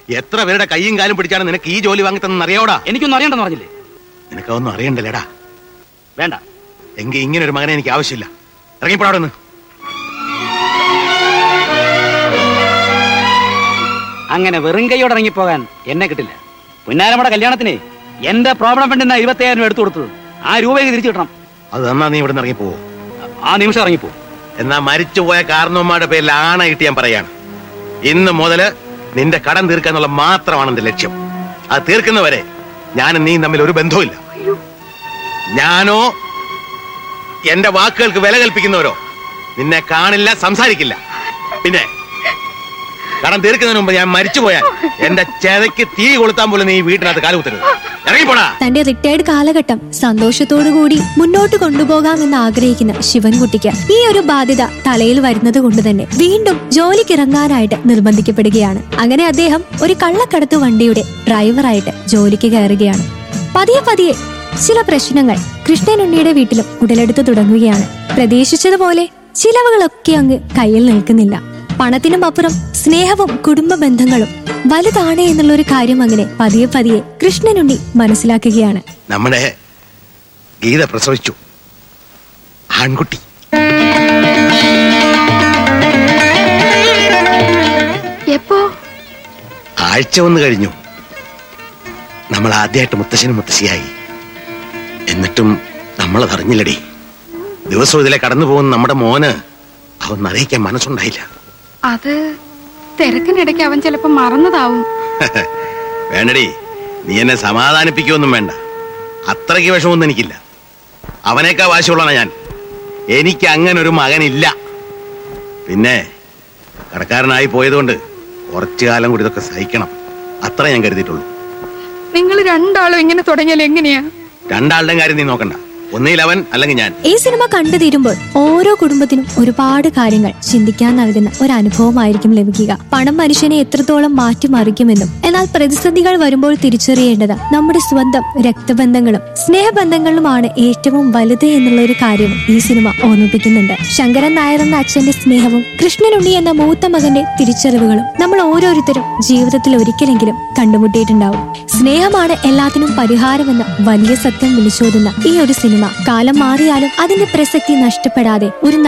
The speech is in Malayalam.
എത്ര പേരുടെ കൈയും കാലും പിടിച്ചാണ് നിനക്ക് ഈ ജോലി വാങ്ങി തന്നെ അറിയാവോടാ? എനിക്കൊന്നും അറിയണ്ടെന്ന് പറഞ്ഞില്ലേ? നിനക്കൊന്നും അറിയണ്ടല്ലേടാ? വേണ്ട. എങ്കിൽ ഇങ്ങനെ ഒരു മകനെ എനിക്ക് ആവശ്യമില്ല. ഇറങ്ങിപ്പോടാ നിന്ന്. അങ്ങനെ വെറും കൈയോടെ ഇറങ്ങിപ്പോകാൻ എന്നെ കിട്ടില്ല. പുന്നാരമ്മയുടെ കല്യാണത്തിന് എന്റെ പ്രോബ്ലം ഫണ്ടിൽ 25,000 രൂപ എടുത്തു കൊടുത്തത്. ആ രൂപ തിരിച്ചു കിട്ടണം. അത് എന്നാ നീ ഇവിടെ നിന്ന് ഇറങ്ങിപ്പോവോ? ആ നിമിഷം ഇറങ്ങിപ്പോ. എന്നാ മരിച്ചുപോയ കാരണവന്മാരുടെ പേരിൽ ആണയിട്ട് ഞാൻ പറയാണ്, ഇന്ന് മുതല് നിന്റെ കടം തീർക്കാന്നുള്ള മാത്രമാണ് എന്റെ ലക്ഷ്യം. അത് തീർക്കുന്നവരെ ഞാനും നീ തമ്മിൽ ഒരു ബന്ധവുമില്ല. ഞാനോ എന്റെ വാക്കുകൾക്ക് വില കൽപ്പിക്കുന്നവരോ നിന്നെ കാണില്ല, സംസാരിക്കില്ല. പിന്നെ കടം തീർക്കുന്നതിന് മുമ്പ് ഞാൻ മരിച്ചുപോയാൽ എന്റെ ചെതയ്ക്ക് തീ കൊളുത്താൻ പോലും നീ വീട്ടിനകത്ത് കാലുകുത്തരുത്. ഇറങ്ങിപ്പോടാ. തന്റെ റിട്ടയർഡ് കാലഘട്ടം സന്തോഷത്തോടുകൂടി മുന്നോട്ട് കൊണ്ടുപോകാമെന്ന് ആഗ്രഹിക്കുന്ന ശിവൻകുട്ടിക്ക് ഈ ഒരു ബാധ്യത തലയിൽ വരുന്നത് കൊണ്ട് തന്നെ വീണ്ടും ജോലിക്കിറങ്ങാനായിട്ട് നിർബന്ധിക്കപ്പെടുകയാണ്. അങ്ങനെ അദ്ദേഹം ഒരു കള്ളക്കടത്ത് വണ്ടിയുടെ ഡ്രൈവറായിട്ട് ജോലിക്ക് കയറുകയാണ്. പതിയെ പതിയെ ചില പ്രശ്നങ്ങൾ കൃഷ്ണനുണ്ണിയുടെ വീട്ടിലും ഉടലെടുത്തു തുടങ്ങുകയാണ്. പ്രതീക്ഷിച്ചതുപോലെ ചിലവുകളൊക്കെ അങ്ങ് കയ്യിൽ നിൽക്കുന്നില്ല. പണത്തിനും അപ്പുറം സ്നേഹവും കുടുംബ ബന്ധങ്ങളും വലുതാണ് എന്നുള്ള ഒരു കാര്യം അങ്ങനെ പതിയെ പതിയെ കൃഷ്ണനുണ്ണി മനസ്സിലാക്കുകയാണ്. നമ്മുടെ ഗീത പ്രസവിച്ചു, ആൺകുട്ടി. എപ്പോ? ആഴ്ച ഒന്ന് കഴിഞ്ഞു. നമ്മൾ ആദ്യമായിട്ട് മുത്തശ്ശനും മുത്തശ്ശിയായി. എന്നിട്ടും നമ്മളത് അറിഞ്ഞില്ലടി. ദിവസവും ഇതിലെ കടന്നു പോകുന്ന നമ്മുടെ മോന് അവൻ അറിയിക്കാൻ മനസ്സുണ്ടായില്ല. അത് തിരക്കിനിടയ്ക്ക് അവൻ ചിലപ്പോ മറന്നതാവും. വേണ്ടടി, നീ എന്നെ സമാധാനിപ്പിക്കൊന്നും വേണ്ട. അത്രയ്ക്ക് വിഷമൊന്നും എനിക്കില്ല. അവനേക്കാ വാശിയുള്ളതാണ് ഞാൻ. എനിക്ക് അങ്ങനെ ഒരു മകനില്ല. പിന്നെ കടക്കാരനായി പോയതുകൊണ്ട് കുറച്ചു കാലം കൂടി ഇതൊക്കെ സഹിക്കണം, അത്ര ഞാൻ കരുതിയിട്ടുള്ളൂ. നിങ്ങൾ രണ്ടാളും ഇങ്ങനെ തുടങ്ങിയാൽ എങ്ങനെയാ? രണ്ടാളുടെയും കാര്യം നീ നോക്കണ്ട. ഒന്നിൽ അവൻ അല്ലെങ്കിൽ ഞാൻ. ഈ സിനിമ കണ്ടു തീരുമ്പോൾ ഓരോ കുടുംബത്തിനും ഒരുപാട് കാര്യങ്ങൾ ചിന്തിക്കാൻ നൽകുന്ന ഒരു അനുഭവമായിരിക്കും ലഭിക്കുക. പണം മനുഷ്യനെ എത്രത്തോളം മാറ്റിമറിക്കുമെന്നും എന്നാൽ പ്രതിസന്ധികൾ വരുമ്പോൾ തിരിച്ചറിയേണ്ടത് നമ്മുടെ സ്വന്തം രക്തബന്ധങ്ങളും സ്നേഹബന്ധങ്ങളുമാണ് ഏറ്റവും വലുത് എന്നുള്ള ഒരു കാര്യം ഈ സിനിമ ഓർമ്മിപ്പിക്കുന്നുണ്ട്. ശങ്കരൻ നായർ എന്ന അച്ഛന്റെ സ്നേഹവും കൃഷ്ണനുണ്ണി എന്ന മൂത്ത മകന്റെ തിരിച്ചറിവുകളും നമ്മൾ ഓരോരുത്തരും ജീവിതത്തിൽ ഒരിക്കലെങ്കിലും കണ്ടുമുട്ടിയിട്ടുണ്ടാവും. സ്നേഹമാണ് എല്ലാത്തിനും പരിഹാരമെന്ന വലിയ സത്യം വിളിച്ചോതുന്ന ഈ ഒരു സിനിമ കാലം മാറിയാലും അതിന്റെ പ്രസക്തി നഷ്ടപ്പെടാതെ ഒരു